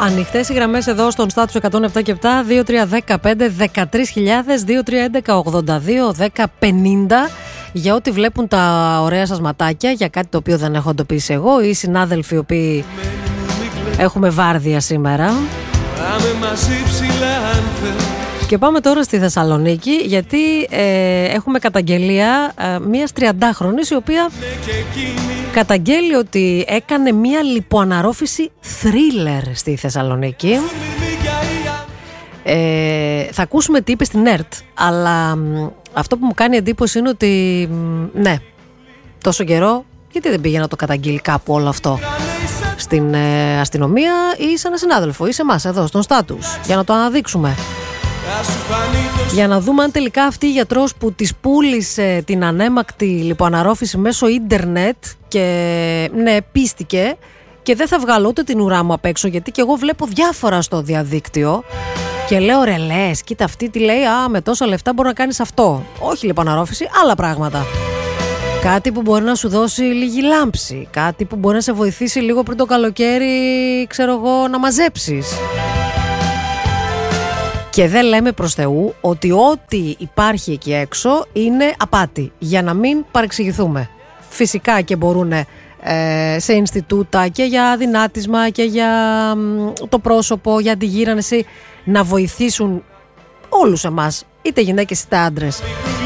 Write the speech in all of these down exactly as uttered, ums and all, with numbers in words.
Ανοιχτές οι γραμμές εδώ στον Στάτους εκατόν επτά και επτά, δύο τρία ένα πέντε δεκατρείς χιλιάδες, δύο τρία ένα ογδόντα δύο δέκα πενήντα, για ό,τι βλέπουν τα ωραία σας ματάκια, για κάτι το οποίο δεν έχω εντοπίσει εγώ ή οι συνάδελφοι οι οποίοι έχουμε βάρδια σήμερα. Και πάμε τώρα στη Θεσσαλονίκη, γιατί ε, έχουμε καταγγελία ε, μιας τριαντάχρονης η οποία καταγγέλει ότι έκανε μια λιποαναρρόφηση θρίλερ στη Θεσσαλονίκη. Ε, θα ακούσουμε τι είπε στην ΕΡΤ, αλλά μ, αυτό που μου κάνει εντύπωση είναι ότι μ, ναι, τόσο καιρό γιατί δεν πήγε να το καταγγείλει κάπου όλο αυτό στην ε, αστυνομία ή σε ένα συνάδελφο ή σε εμάς εδώ στον Στάτους, για να το αναδείξουμε, για να δούμε αν τελικά αυτή η γιατρός που της πούλησε την ανέμακτη λιποαναρρόφηση μέσω ίντερνετ και ναι, πίστηκε, και δεν θα βγάλω ούτε την ουρά μου απ' έξω, γιατί και εγώ βλέπω διάφορα στο διαδίκτυο και λέω ρε λες, κοίτα αυτή τι λέει, α, με τόσα λεφτά μπορεί να κάνεις αυτό. Όχι λιποαναρρόφηση, άλλα πράγματα. Κάτι που μπορεί να σου δώσει λίγη λάμψη, κάτι που μπορεί να σε βοηθήσει λίγο πριν το καλοκαίρι, ξέρω εγώ, να μαζέψεις. Και δεν λέμε προς Θεού ότι ό,τι υπάρχει εκεί έξω είναι απάτη, για να μην παρεξηγηθούμε. Φυσικά και μπορούν ε, σε Ινστιτούτα και για αδυνάτισμα και για μ, το πρόσωπο, για τη γύρανση, να βοηθήσουν όλους εμάς, είτε γυναίκες είτε άντρες,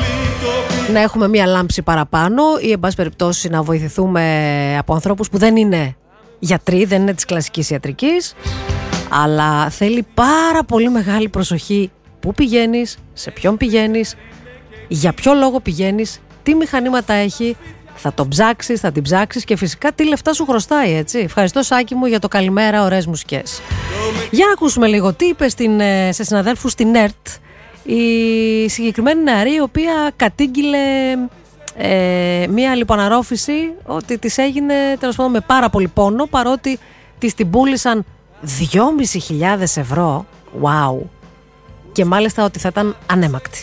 να έχουμε μία λάμψη παραπάνω ή εν πάση περιπτώσει να βοηθηθούμε από ανθρώπους που δεν είναι γιατροί, δεν είναι της κλασικής ιατρικής. Αλλά θέλει πάρα πολύ μεγάλη προσοχή πού πηγαίνεις, σε ποιον πηγαίνεις, για ποιο λόγο πηγαίνεις, τι μηχανήματα έχει, θα το ψάξεις, θα την ψάξεις και φυσικά τι λεφτά σου χρωστάει, έτσι. Ευχαριστώ Σάκη μου για το καλημέρα, ωραίες μουσικές. Για να ακούσουμε λίγο τι είπε στην, σε συναδέλφους στην ΕΡΤ η συγκεκριμένη νεαρή, η οποία κατήγγειλε ε, μία λιποαναρρόφηση ότι της έγινε τέλος πάντων με πάρα πολύ πόνο, παρότι της την πούλησαν δυόμισι χιλιάδες ευρώ, wow, και μάλιστα ότι θα ήταν ανέμακτη.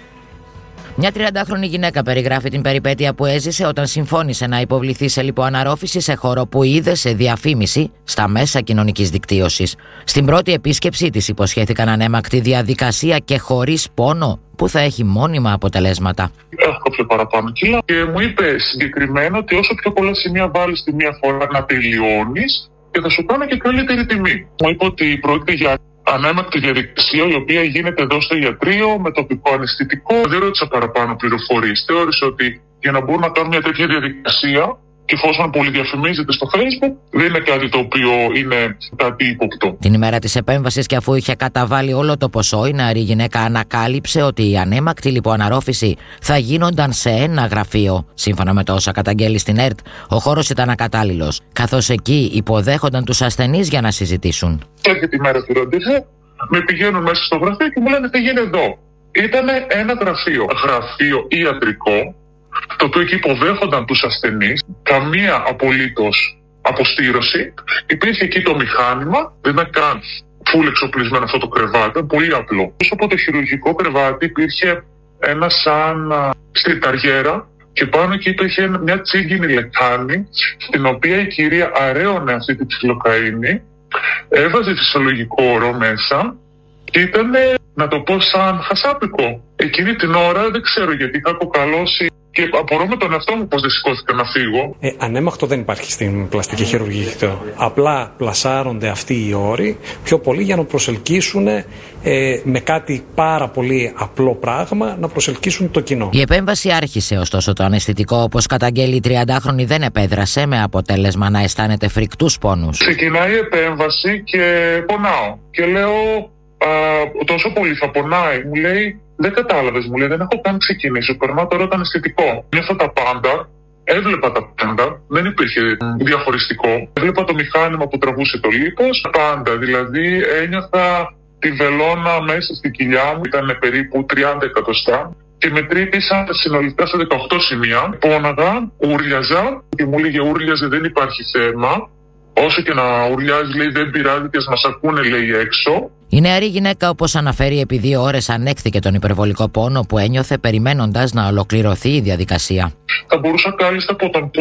Μια τριαντάχρονη γυναίκα περιγράφει την περιπέτεια που έζησε όταν συμφώνησε να υποβληθεί σε λιποαναρρόφηση σε χώρο που είδε σε διαφήμιση στα μέσα κοινωνικής δικτύωσης. Στην πρώτη επίσκεψή της υποσχέθηκαν ανέμακτη διαδικασία και χωρίς πόνο, που θα έχει μόνιμα αποτελέσματα. Έχω κάποιο παραπάνω κιλά και μου είπε συγκεκριμένα ότι όσο πιο πολλά σημεία βάλεις τη μία φορά να τελειώνεις, και θα σου κάνω και καλύτερη τιμή. Μου είπε ότι πρόκειται για ανέμακτη διαδικασία, η οποία γίνεται εδώ στο ιατρείο με τοπικό αναισθητικό. Δεν ρώτησα παραπάνω πληροφορίες. Θεώρησε ότι για να μπορούν να κάνουν μια τέτοια διαδικασία, και εφόσον πολυδιαφημίζεται στο Facebook, δεν είναι κάτι το οποίο είναι κάτι ύποπτο. Την ημέρα της επέμβασης, και αφού είχε καταβάλει όλο το ποσό, η νεαρή γυναίκα ανακάλυψε ότι η ανέμακτη λιποαναρρόφηση θα γίνονταν σε ένα γραφείο. Σύμφωνα με το όσα καταγγέλει στην ΕΡΤ, ο χώρος ήταν ακατάλληλος, καθώς εκεί υποδέχονταν τους ασθενείς για να συζητήσουν. Έρχεται η μέρα του ραντεβού, με πηγαίνουν μέσα στο γραφείο και μου λένε τι γίνει εδώ. Ήταν ένα γραφείο, γραφείο ιατρικό, το οποίο εκεί υποδέχονταν τους ασθενείς, καμία απολύτως αποστήρωση. Υπήρχε εκεί το μηχάνημα, δεν ήταν καν φουλ εξοπλισμένο αυτό το κρεβάτι, ήταν πολύ απλό. Πίσω από το χειρουργικό κρεβάτι υπήρχε ένα σαν στριταριέρα και πάνω εκεί υπήρχε μια τσίγκινη λεκάνη, στην οποία η κυρία αρέωνε αυτή τη ψιλοκαΐνη, έβαζε φυσιολογικό όρο μέσα και ήταν, να το πω, σαν χασάπικο. Εκείνη την ώρα δεν ξέρω γιατί είχα αποκαλώσει. Και απορώ με τον εαυτό μου πώς δεν σηκώθηκα να φύγω. Ε, ανέμακτο δεν υπάρχει στην πλαστική χειρουργική. Απλά πλασάρονται αυτοί οι όροι πιο πολύ για να προσελκύσουν ε, με κάτι πάρα πολύ απλό πράγμα, να προσελκύσουν το κοινό. Η επέμβαση άρχισε, ωστόσο το αναισθητικό, όπως καταγγέλει η τριαντάχρονη, δεν επέδρασε, με αποτέλεσμα να αισθάνεται φρικτούς πόνους. Ξεκινάει η επέμβαση και πονάω. Και λέω, α, τόσο πολύ θα πονάει. Μου λέει, δεν κατάλαβες, μου λέει, δεν έχω καν ξεκινήσει. Περνάω τώρα το αναισθητικό. Νιώθω τα πάντα, έβλεπα τα πάντα, δεν υπήρχε διαχωριστικό. Έβλεπα το μηχάνημα που τραβούσε το λίπος, τα πάντα. Δηλαδή ένιωθα τη βελόνα μέσα στη κοιλιά μου, ήταν περίπου τριάντα εκατοστά. Και με τρύπησαν συνολικά σε δεκαοκτώ σημεία. Πόναγα, ούρλιαζα και μου έλεγε ούρλιαζε, δεν υπάρχει θέμα. Όσο και να ουρλιάζει, λέει, δεν πειράζει και ας μας ακούνε, λέει, έξω. Η νεαρή γυναίκα, όπως αναφέρει, επί δύο ώρες ανέχθηκε τον υπερβολικό πόνο που ένιωθε περιμένοντας να ολοκληρωθεί η διαδικασία. Θα μπορούσα κάλλιστα από τον πόνο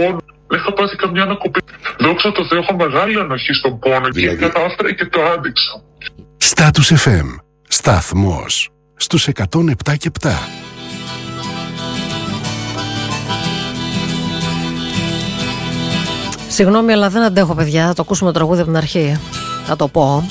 Δεν είχα πάθει καμιά ανακοπή. Δόξα τω Θεώ, έχω μεγάλη ανοχή στον πόνο δηλαδή... και κατάφερα και το άντεξα. Status εφ εμ. Σταθμός στους εκατόν επτά και επτά. Συγγνώμη, αλλά δεν αντέχω, παιδιά. Θα το ακούσουμε το τραγούδι από την αρχή. Θα το πω.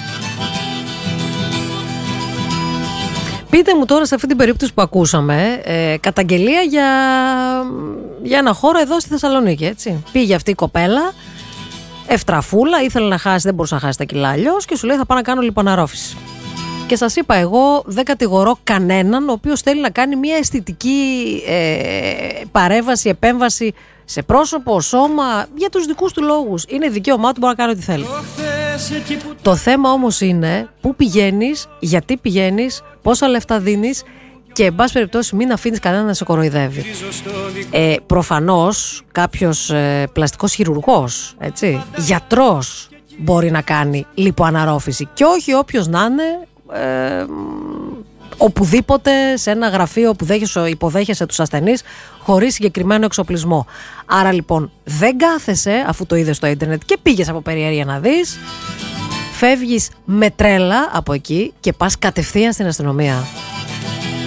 Πείτε μου τώρα, σε αυτή την περίπτωση που ακούσαμε, ε, καταγγελία για, για ένα χώρο εδώ στη Θεσσαλονίκη, έτσι. Πήγε αυτή η κοπέλα, ευτραφούλα, ήθελε να χάσει, δεν μπορούσε να χάσει τα κιλά αλλιώς και σου λέει θα πάω να κάνω λιπαναρρόφηση. Και σας είπα, εγώ δεν κατηγορώ κανέναν ο οποίος θέλει να κάνει μια αισθητική ε, παρέμβαση, επέμβαση σε πρόσωπο, σώμα, για τους δικούς του λόγους. Είναι δικαίωμά του, μπορεί να κάνει ό,τι θέλει. Το θέμα όμως είναι πού πηγαίνεις, γιατί πηγαίνεις, πόσα λεφτά δίνεις και εν πάση περιπτώσει μην αφήνεις κανένα να σε κοροϊδεύει. Ε, προφανώς κάποιος ε, πλαστικός χειρουργός, έτσι, γιατρός μπορεί να κάνει λιποαναρρόφηση και όχι όποιος να είναι ε, οπουδήποτε σε ένα γραφείο που δέχεσαι, υποδέχεσαι τους ασθενείς χωρίς συγκεκριμένο εξοπλισμό. Άρα λοιπόν δεν κάθεσαι, αφού το είδες στο ίντερνετ και πήγες από περιέργεια να δεις, φεύγεις με τρέλα από εκεί και πας κατευθείαν στην αστυνομία.